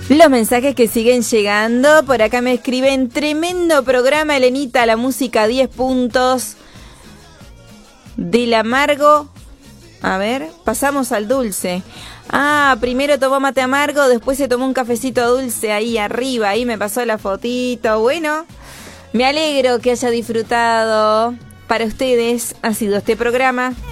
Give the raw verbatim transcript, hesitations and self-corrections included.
Los mensajes que siguen llegando, por acá me escriben: tremendo programa, Elenita, la música diez puntos. Del amargo, a ver, pasamos al dulce. Ah, primero tomó mate amargo, después se tomó un cafecito dulce ahí arriba, ahí me pasó la fotito. Bueno, me alegro que haya disfrutado. Para ustedes ha sido este programa.